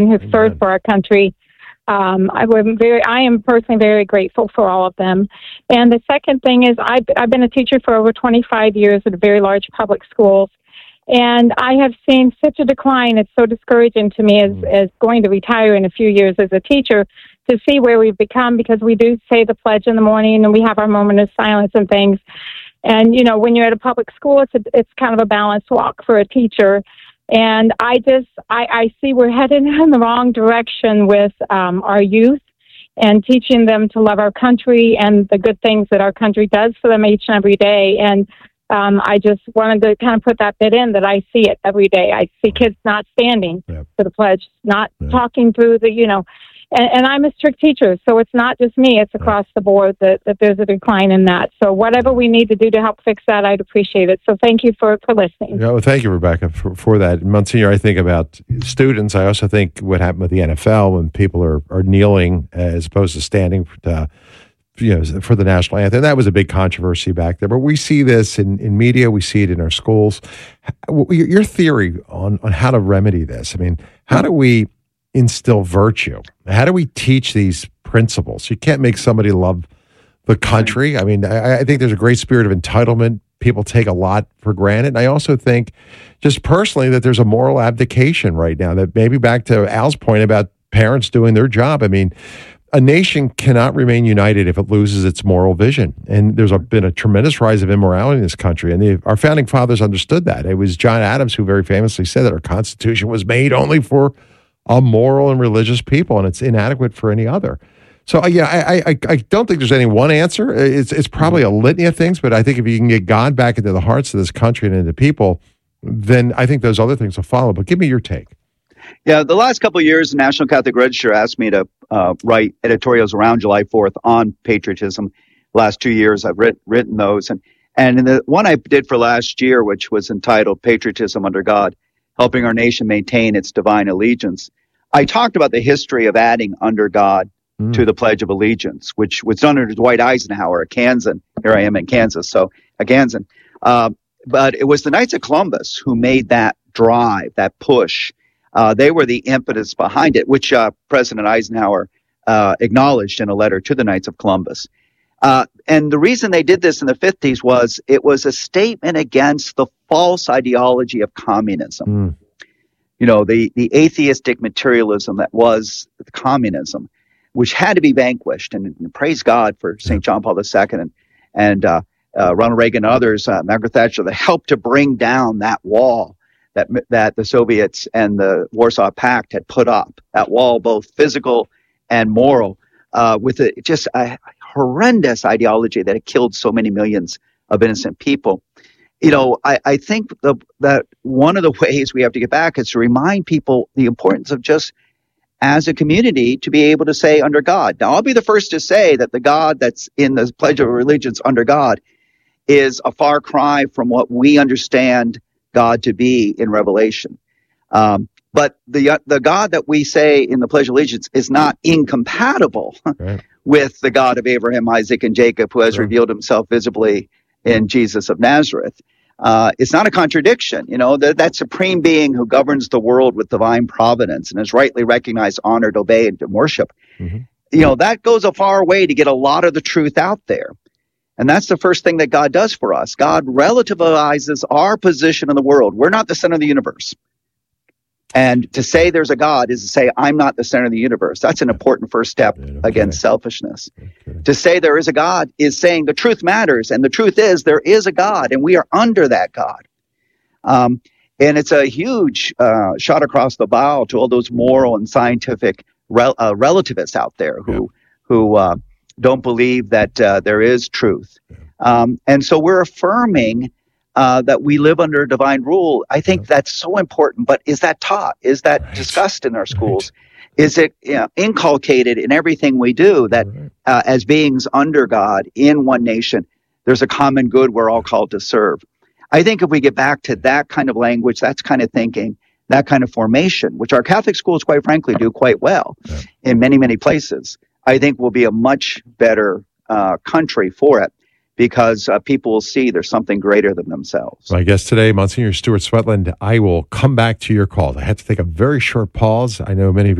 who served for our country. I am personally very grateful for all of them. And the second thing is I've been a teacher for over 25 years at very large public schools. And I have seen such a decline. It's so discouraging to me as going to retire in a few years as a teacher to see where we've become, because we do say the pledge in the morning and we have our moment of silence and things. And, you know, when you're at a public school, it's kind of a balanced walk for a teacher. And I see we're headed in the wrong direction with our youth and teaching them to love our country and the good things that our country does for them each and every day. And I just wanted to kind of put that bit in that I see it every day. I see kids not standing for the pledge, not talking through the, you know, and I'm a strict teacher, so it's not just me. It's across the board that there's a decline in that. So whatever we need to do to help fix that, I'd appreciate it. So thank you for listening. Yeah, well, thank you, Rebecca, for that. Monsignor, I think about students. I also think what happened with the NFL when people are kneeling as opposed to standing for the national anthem. That was a big controversy back there. But we see this in media. We see it in our schools. Your theory on how to remedy this. I mean, how do we instill virtue? How do we teach these principles? You can't make somebody love the country. I mean, I think there's a great spirit of entitlement. People take a lot for granted. And I also think, just personally, that there's a moral abdication right now, that maybe back to Al's point about parents doing their job. I mean, a nation cannot remain united if it loses its moral vision. And there's been a tremendous rise of immorality in this country. And our founding fathers understood that. It was John Adams who very famously said that our Constitution was made only for a moral and religious people, and it's inadequate for any other. So, I don't think there's any one answer. It's probably a litany of things, but I think if you can get God back into the hearts of this country and into people, then I think those other things will follow. But give me your take. Yeah, the last couple of years, the National Catholic Register asked me to write editorials around July 4th on patriotism. Last 2 years, I've written those. And in the one I did for last year, which was entitled Patriotism Under God, Helping Our Nation Maintain Its Divine Allegiance, I talked about the history of adding under God to the Pledge of Allegiance, which was done under Dwight Eisenhower, a Kansan. Here I am in Kansas, so a Kansan. But it was the Knights of Columbus who made that drive, that push. They were the impetus behind it, which President Eisenhower acknowledged in a letter to the Knights of Columbus. And the reason they did this in the 50s was it was a statement against the false ideology of communism. You know, the atheistic materialism that was communism, which had to be vanquished. And praise God for St. John Paul II and Ronald Reagan and others, Margaret Thatcher, that helped to bring down that wall that the Soviets and the Warsaw Pact had put up. That wall, both physical and moral, with just a horrendous ideology that had killed so many millions of innocent people. You know, I think that one of the ways we have to get back is to remind people the importance of just, as a community, to be able to say under God. Now, I'll be the first to say that the God that's in the Pledge of Allegiance under God is a far cry from what we understand God to be in Revelation. But the God that we say in the Pledge of Allegiance is not incompatible with the God of Abraham, Isaac, and Jacob, who has revealed himself visibly in Jesus of Nazareth. It's not a contradiction. You know, that supreme being who governs the world with divine providence and is rightly recognized, honored, obeyed, and worshiped. You know, that goes a far way to get a lot of the truth out there. And that's the first thing that God does for us. God relativizes our position in the world. We're not the center of the universe. And to say there's a God is to say, I'm not the center of the universe. That's an important first step against selfishness. To say there is a God is saying the truth matters. And the truth is there is a God, and we are under that God. And it's a huge shot across the bow to all those moral and scientific relativists out there who don't believe that there is truth. And so we're affirming that we live under divine rule. I think that's so important. But is that taught? Is that discussed in our schools? Is it inculcated in everything we do that as beings under God in one nation, there's a common good we're all called to serve? I think if we get back to that kind of language, that kind of thinking, that kind of formation, which our Catholic schools, quite frankly, do quite well in many, many places, I think we'll be a much better country for it. because people will see there's something greater than themselves. My guest today, Monsignor Stuart Sweatland. I will come back to your call. I had to take a very short pause. I know many of